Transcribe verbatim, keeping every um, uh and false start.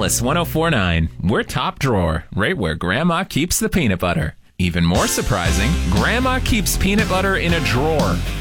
Alice one oh four point nine. We're top drawer, right where Grandma keeps the peanut butter. Even more surprising, Grandma keeps peanut butter in a drawer.